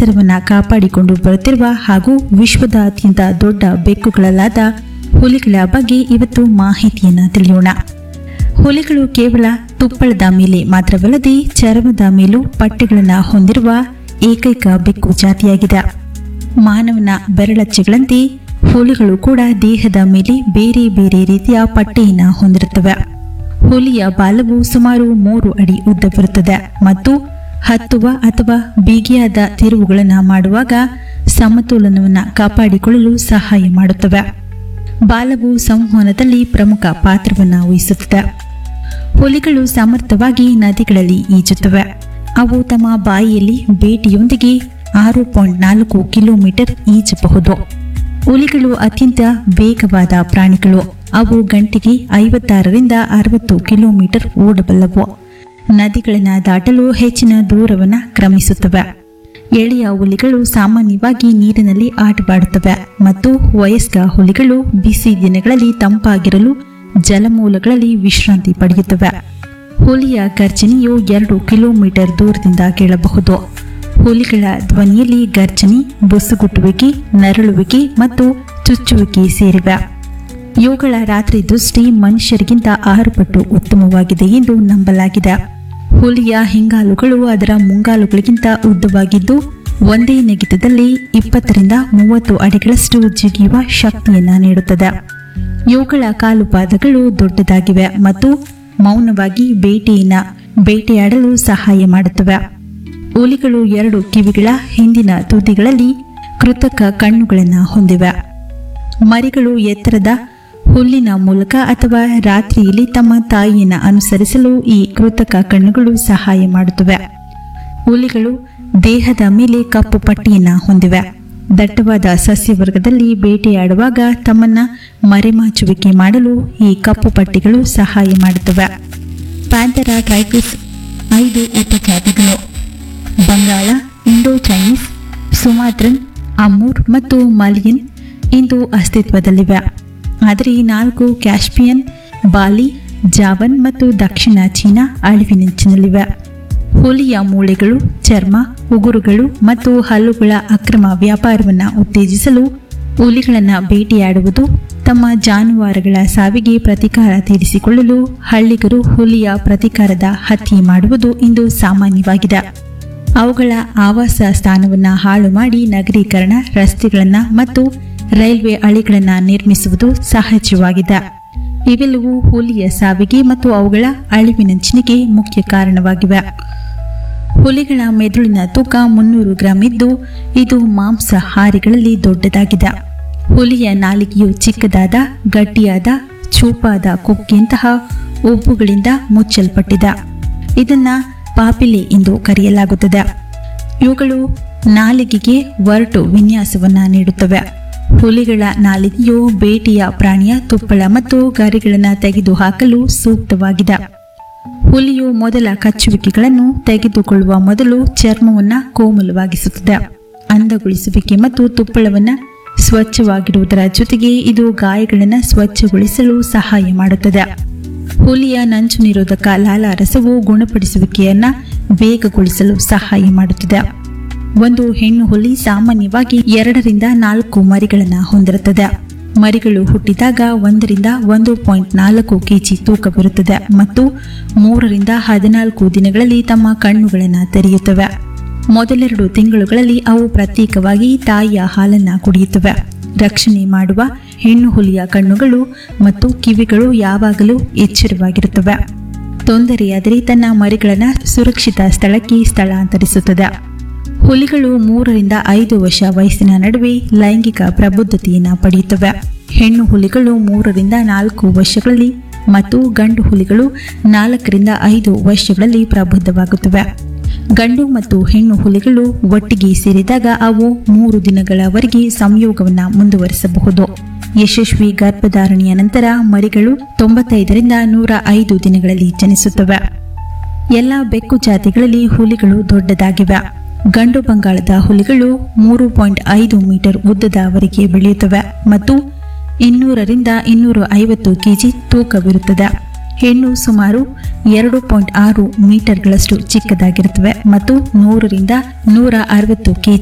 ಪರಿಸರವನ್ನು ಕಾಪಾಡಿಕೊಂಡು ಬರುತ್ತಿರುವ ಹಾಗೂ ವಿಶ್ವದ ಅತ್ಯಂತ ದೊಡ್ಡ ಬೆಕ್ಕುಗಳಲ್ಲಾದ ಹುಲಿಗಳ ಬಗ್ಗೆ ಇವತ್ತು ಮಾಹಿತಿಯನ್ನು ತಿಳಿಯೋಣ. ಹುಲಿಗಳು ಕೇವಲ ತುಪ್ಪಳದ ಮೇಲೆ ಮಾತ್ರವಲ್ಲದೆ ಚರ್ಮದ ಮೇಲೂ ಪಟ್ಟೆಗಳನ್ನು ಹೊಂದಿರುವ ಏಕೈಕ ಬೆಕ್ಕು ಜಾತಿಯಾಗಿದೆ. ಮಾನವನ ಬೆರಳಚ್ಚೆಗಳಂತೆ ಹುಲಿಗಳು ಕೂಡ ದೇಹದ ಮೇಲೆ ಬೇರೆ ಬೇರೆ ರೀತಿಯ ಪಟ್ಟೆಯನ್ನು ಹೊಂದಿರುತ್ತವೆ. ಹುಲಿಯ ಬಾಲವು ಸುಮಾರು 3 ಅಡಿ ಉದ್ದವಿರುತ್ತದೆ ಮತ್ತು ಹತ್ತುವ ಅಥವಾ ಬಿಗಿಯಾದ ತಿರುವುಗಳನ್ನು ಮಾಡುವಾಗ ಸಮತೋಲನವನ್ನು ಕಾಪಾಡಿಕೊಳ್ಳಲು ಸಹಾಯ ಮಾಡುತ್ತವೆ. ಬಾಲವು ಸಂವಹನದಲ್ಲಿ ಪ್ರಮುಖ ಪಾತ್ರವನ್ನು ವಹಿಸುತ್ತದೆ. ಹುಲಿಗಳು ಸಮರ್ಥವಾಗಿ ನದಿಗಳಲ್ಲಿ ಈಜುತ್ತವೆ. ಅವು ತಮ್ಮ ಬಾಯಿಯಲ್ಲಿ ಬೇಟೆಯೊಂದಿಗೆ 6.4 ಕಿಲೋಮೀಟರ್ ಈಜಬಹುದು. ಹುಲಿಗಳು ಅತ್ಯಂತ ವೇಗವಾದ ಪ್ರಾಣಿಗಳು. ಅವು ಗಂಟೆಗೆ 56ರಿಂದ 60 ಕಿಲೋಮೀಟರ್ ಓಡಬಲ್ಲವು. ನದಿಗಳನ್ನು ದಾಟಲು ಹೆಚ್ಚಿನ ದೂರವನ್ನು ಕ್ರಮಿಸುತ್ತವೆ. ಎಳೆಯ ಹುಲಿಗಳು ಸಾಮಾನ್ಯವಾಗಿ ನೀರಿನಲ್ಲಿ ಆಟವಾಡುತ್ತವೆ ಮತ್ತು ವಯಸ್ಕ ಹುಲಿಗಳು ಬಿಸಿ ದಿನಗಳಲ್ಲಿ ತಂಪಾಗಿರಲು ಜಲಮೂಲಗಳಲ್ಲಿ ವಿಶ್ರಾಂತಿ ಪಡೆಯುತ್ತವೆ. ಹುಲಿಯ ಗರ್ಜನೆಯು 2 ಕಿಲೋಮೀಟರ್ ದೂರದಿಂದ ಕೇಳಬಹುದು. ಹುಲಿಗಳ ಧ್ವನಿಯಲ್ಲಿ ಗರ್ಜನೆ, ಬುಸುಗುಟ್ಟುವಿಕೆ, ನರಳುವಿಕೆ ಮತ್ತು ಚುಚ್ಚುವಿಕೆ ಸೇರಿವೆ. ಇವುಗಳ ರಾತ್ರಿ ದೃಷ್ಟಿ ಮನುಷ್ಯರಿಗಿಂತ 6 ಪಟ್ಟು ಉತ್ತಮವಾಗಿದೆ ಎಂದು ನಂಬಲಾಗಿದೆ. ಹುಲಿಯ ಹಿಂಗಾಲುಗಳು ಅದರ ಮುಂಗಾಲುಗಳಿಗಿಂತ ಉದ್ದವಾಗಿದ್ದು ಒಂದೇ ನೆಗೆತದಲ್ಲಿ 20ರಿಂದ 30 ಅಡಿಗಳಷ್ಟು ಜಿಗಿಯುವ ಶಕ್ತಿಯನ್ನು ನೀಡುತ್ತದೆ. ಇವುಗಳ ಕಾಲು ಪಾದಗಳು ದೊಡ್ಡದಾಗಿವೆ ಮತ್ತು ಮೌನವಾಗಿ ಬೇಟೆಯಾಡಲು ಸಹಾಯ ಮಾಡುತ್ತವೆ. ಹುಲಿಗಳು 2 ಕಿವಿಗಳ ಹಿಂದಿನ ತುದಿಗಳಲ್ಲಿ ಕೃತಕ ಕಣ್ಣುಗಳನ್ನು ಹೊಂದಿವೆ. ಮರಿಗಳು ಎತ್ತರದ ಹುಲ್ಲಿನ ಮೂಲಕ ಅಥವಾ ರಾತ್ರಿಯಲ್ಲಿ ತಮ್ಮ ತಾಯಿಯನ್ನು ಅನುಸರಿಸಲು ಈ ಕೃತಕ ಕಣ್ಣುಗಳು ಸಹಾಯ ಮಾಡುತ್ತವೆ. ಹುಲಿಗಳು ದೇಹದ ಮೇಲೆ ಕಪ್ಪು ಪಟ್ಟಿಯನ್ನು ಹೊಂದಿವೆ. ದಟ್ಟವಾದ ಸಸ್ಯವರ್ಗದಲ್ಲಿ ಬೇಟೆಯಾಡುವಾಗ ತಮ್ಮನ್ನ ಮರೆಮಾಚುವಿಕೆ ಮಾಡಲು ಈ ಕಪ್ಪು ಪಟ್ಟಿಗಳು ಸಹಾಯ ಮಾಡುತ್ತವೆ. ಪ್ಯಾಂಥೆರಾ ಟ್ರೈಪಿಸ್ 5 ಉಪಜಾತಿಗಳು ಬಂಗಾಳ, ಇಂಡೋ ಚೈನೀಸ್, ಸುಮಾತ್ರನ್, ಅಮೂರ್ ಮತ್ತು ಮಲಿಯನ್ ಇಂದು ಅಸ್ತಿತ್ವದಲ್ಲಿವೆ. ಆದರೆ 4 ಕ್ಯಾಸ್ಪಿಯನ್, ಬಾಲಿ, ಜಾವನ್ ಮತ್ತು ದಕ್ಷಿಣ ಚೀನಾ ಅಳಿವಿನಂಚಿನಲ್ಲಿವೆ. ಹುಲಿಯ ಮೂಳೆಗಳು, ಚರ್ಮ, ಉಗುರುಗಳು ಮತ್ತು ಹಲ್ಲುಗಳ ಅಕ್ರಮ ವ್ಯಾಪಾರವನ್ನು ಉತ್ತೇಜಿಸಲು ಹುಲಿಗಳನ್ನು ಬೇಟೆಯಾಡುವುದು, ತಮ್ಮ ಜಾನುವಾರುಗಳ ಸಾವಿಗೆ ಪ್ರತೀಕಾರ ತೀರಿಸಿಕೊಳ್ಳಲು ಹಳ್ಳಿಗರು ಹುಲಿಯ ಪ್ರತೀಕಾರದ ಹತ್ಯೆ ಮಾಡುವುದು ಇಂದು ಸಾಮಾನ್ಯವಾಗಿದೆ. ಅವುಗಳ ಆವಾಸ ಸ್ಥಾನವನ್ನು ಹಾಳು ಮಾಡಿ ನಗರೀಕರಣ, ರಸ್ತೆಗಳನ್ನು ಮತ್ತು ರೈಲ್ವೆ ಹಳಿಗಳನ್ನು ನಿರ್ಮಿಸುವುದು ಸಹಜವಾಗಿದೆ. ಇವೆಲ್ಲವೂ ಹುಲಿಯ ಸಾವಿಗೆ ಮತ್ತು ಅವುಗಳ ಅಳಿವಿನಂಚಿನಿಗೆ ಮುಖ್ಯ ಕಾರಣವಾಗಿವೆ. ಹುಲಿಗಳ ಮೆದುಳಿನ ತೂಕ 300 ಗ್ರಾಂ ಇದ್ದು ಇದು ಮಾಂಸಾಹಾರಿಗಳಲ್ಲಿ ದೊಡ್ಡದಾಗಿದೆ. ಹುಲಿಯ ನಾಲಿಗೆಯು ಚಿಕ್ಕದಾದ, ಗಟ್ಟಿಯಾದ, ಚೂಪಾದ ಕೊಕ್ಕಿಯಂತಹ ಉಬ್ಬುಗಳಿಂದ ಮುಚ್ಚಲ್ಪಟ್ಟಿದೆ. ಇದನ್ನು ಪಾಪಿಲೆ ಎಂದು ಕರೆಯಲಾಗುತ್ತದೆ. ಇವುಗಳು ನಾಲಿಗೆಗೆ ಒರಟು ವಿನ್ಯಾಸವನ್ನು ನೀಡುತ್ತವೆ. ಹುಲಿಗಳ ನಾಲಿಗೆಯು ಬೇಟೆಯ ಪ್ರಾಣಿಯ ತುಪ್ಪಳ ಮತ್ತು ಗರಿಗಳನ್ನು ತೆಗೆದುಹಾಕಲು ಸೂಕ್ತವಾಗಿದೆ. ಹುಲಿಯು ಮೊದಲ ಕಚ್ಚುವಿಕೆಗಳನ್ನು ತೆಗೆದುಕೊಳ್ಳುವ ಮೊದಲು ಚರ್ಮವನ್ನು ಕೋಮಲವಾಗಿಸುತ್ತದೆ. ಅಂದಗೊಳಿಸುವಿಕೆ ಮತ್ತು ತುಪ್ಪಳವನ್ನು ಸ್ವಚ್ಛವಾಗಿಡುವುದರ ಜೊತೆಗೆ ಇದು ಗಾಯಗಳನ್ನು ಸ್ವಚ್ಛಗೊಳಿಸಲು ಸಹಾಯ ಮಾಡುತ್ತದೆ. ಹುಲಿಯ ನಂಚು ನಿರೋಧಕ ಲಾಲಾರಸವು ಗುಣಪಡಿಸುವಿಕೆಯನ್ನು ವೇಗಗೊಳಿಸಲು ಸಹಾಯ ಮಾಡುತ್ತದೆ. ಒಂದು ಹೆಣ್ಣು ಹುಲಿ ಸಾಮಾನ್ಯವಾಗಿ 2ರಿಂದ 4 ಮರಿಗಳನ್ನು ಹೊಂದಿರುತ್ತದೆ. ಮರಿಗಳು ಹುಟ್ಟಿದಾಗ 1ರಿಂದ 1.4 ಕೆಜಿ ತೂಕವಿರುತ್ತದೆ ಮತ್ತು 3ರಿಂದ 14 ದಿನಗಳಲ್ಲಿ ತಮ್ಮ ಕಣ್ಣುಗಳನ್ನು ತೆರೆಯುತ್ತವೆ. ಮೊದಲೆರಡು ತಿಂಗಳುಗಳಲ್ಲಿ ಅವು ಪ್ರತ್ಯೇಕವಾಗಿ ತಾಯಿಯ ಹಾಲನ್ನು ಕುಡಿಯುತ್ತವೆ. ರಕ್ಷಣೆ ಮಾಡುವ ಹೆಣ್ಣು ಹುಲಿಯ ಕಣ್ಣುಗಳು ಮತ್ತು ಕಿವಿಗಳು ಯಾವಾಗಲೂ ಎಚ್ಚರವಾಗಿರುತ್ತವೆ. ತೊಂದರೆಯಾದರೆ ತನ್ನ ಮರಿಗಳನ್ನು ಸುರಕ್ಷಿತ ಸ್ಥಳಕ್ಕೆ ಸ್ಥಳಾಂತರಿಸುತ್ತದೆ. ಹುಲಿಗಳು 3ರಿಂದ 5 ವರ್ಷ ವಯಸ್ಸಿನ ನಡುವೆ ಲೈಂಗಿಕ ಪ್ರಬುದ್ಧತೆಯನ್ನು ಪಡೆಯುತ್ತವೆ. ಹೆಣ್ಣು ಹುಲಿಗಳು 3ರಿಂದ 4 ವರ್ಷಗಳಲ್ಲಿ ಮತ್ತು ಗಂಡು ಹುಲಿಗಳು 4ರಿಂದ 5 ವರ್ಷಗಳಲ್ಲಿ ಪ್ರಬುದ್ಧವಾಗುತ್ತವೆ. ಗಂಡು ಮತ್ತು ಹೆಣ್ಣು ಹುಲಿಗಳು ಒಟ್ಟಿಗೆ ಸೇರಿದಾಗ ಅವು 3 ದಿನಗಳವರೆಗೆ ಸಂಯೋಗವನ್ನು ಮುಂದುವರಿಸಬಹುದು. ಯಶಸ್ವಿ ಗರ್ಭಧಾರಣೆಯ ನಂತರ ಮರಿಗಳು 95ರಿಂದ 105 ದಿನಗಳಲ್ಲಿ ಜನಿಸುತ್ತವೆ. ಎಲ್ಲ ಬೆಕ್ಕು ಜಾತಿಗಳಲ್ಲಿ ಹುಲಿಗಳು ದೊಡ್ಡದಾಗಿವೆ. ಗಂಡು ಬಂಗಾಳದ ಹುಲಿಗಳು 3.5 ಮೀಟರ್ ಉದ್ದದವರೆಗೆ ಬೆಳೆಯುತ್ತವೆ ಮತ್ತು 200ರಿಂದ 250 ಕೆಜಿ ತೂಕವಿರುತ್ತದೆ. ಹೆಣ್ಣು ಸುಮಾರು 2.6 ಮೀಟರ್ಗಳಷ್ಟು ಚಿಕ್ಕದಾಗಿರುತ್ತವೆ ಮತ್ತು 100ರಿಂದ 160 ಕೆಜಿ